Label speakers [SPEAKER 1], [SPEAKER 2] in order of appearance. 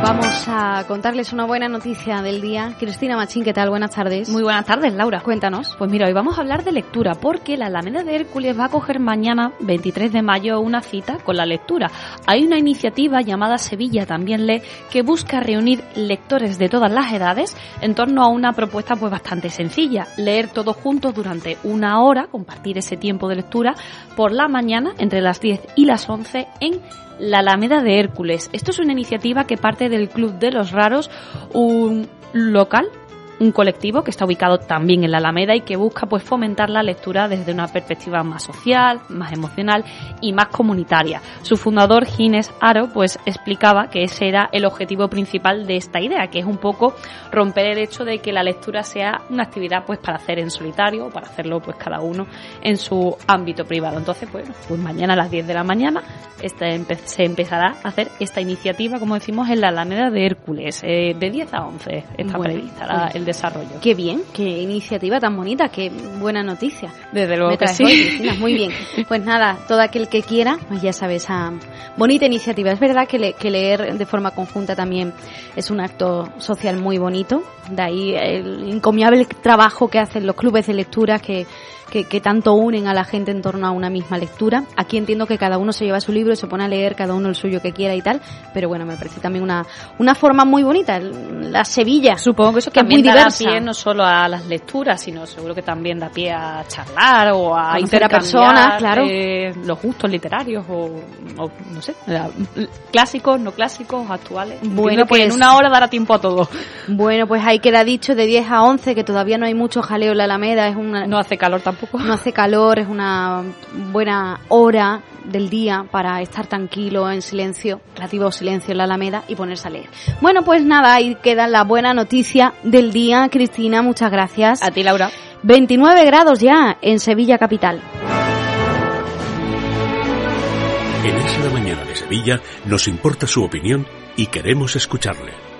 [SPEAKER 1] Vamos a contarles una buena noticia del día. Cristina Machín, ¿qué tal? Buenas tardes.
[SPEAKER 2] Muy buenas tardes, Laura.
[SPEAKER 1] Cuéntanos.
[SPEAKER 2] Pues mira, hoy vamos a hablar de lectura, porque la Alameda de Hércules va a coger mañana, 23 de mayo, una cita con la lectura. Hay una iniciativa llamada Sevilla También Lee, que busca reunir lectores de todas las edades en torno a una propuesta pues bastante sencilla: leer todos juntos durante una hora, compartir ese tiempo de lectura por la mañana, entre las 10 y las 11, en la Alameda de Hércules. Esto es una iniciativa que parte del Club de los Raros, un local, un colectivo que está ubicado también en la Alameda y que busca pues fomentar la lectura desde una perspectiva más social, más emocional y más comunitaria. Su fundador, Ginés Haro, pues explicaba que ese era el objetivo principal de esta idea, que es un poco romper el hecho de que la lectura sea una actividad pues para hacer en solitario o para hacerlo pues cada uno en su ámbito privado. Entonces pues mañana a las 10 de la mañana se empezará a hacer esta iniciativa, como decimos, en la Alameda de Hércules. De 10 a 11 está prevista el desarrollo.
[SPEAKER 1] Qué bien, qué iniciativa tan bonita, qué buena noticia.
[SPEAKER 2] Desde luego que sí.
[SPEAKER 1] Hoy, Cristina, muy bien. Pues nada, todo aquel que quiera, pues ya sabe, esa bonita iniciativa. Es verdad que leer de forma conjunta también es un acto social muy bonito. De ahí el encomiable trabajo que hacen los clubes de lectura que tanto unen a la gente en torno a una misma lectura. Aquí entiendo que cada uno se lleva su libro y se pone a leer cada uno el suyo que quiera y tal, pero bueno, me parece también una forma muy bonita. La Sevilla,
[SPEAKER 2] supongo que eso
[SPEAKER 1] que
[SPEAKER 2] también
[SPEAKER 1] es muy
[SPEAKER 2] da
[SPEAKER 1] diversa.
[SPEAKER 2] Pie no solo a las lecturas, sino seguro que también da pie a charlar o a
[SPEAKER 1] conocer a personas, claro,
[SPEAKER 2] los gustos literarios o no sé, clásicos, no clásicos, actuales.
[SPEAKER 1] Bueno,
[SPEAKER 2] pues en una hora dará tiempo a todo.
[SPEAKER 1] Bueno, pues ahí queda dicho, de 10 a 11, que todavía no hay mucho jaleo en la Alameda,
[SPEAKER 2] no hace calor tampoco.
[SPEAKER 1] No hace calor, es una buena hora del día para estar tranquilo, en silencio, relativo silencio en la Alameda y ponerse a leer. Bueno, pues nada, ahí queda la buena noticia del día. Cristina, muchas gracias.
[SPEAKER 2] A ti, Laura.
[SPEAKER 1] 29 grados ya en Sevilla capital.
[SPEAKER 3] En Es la Mañana de Sevilla nos importa su opinión y queremos escucharle.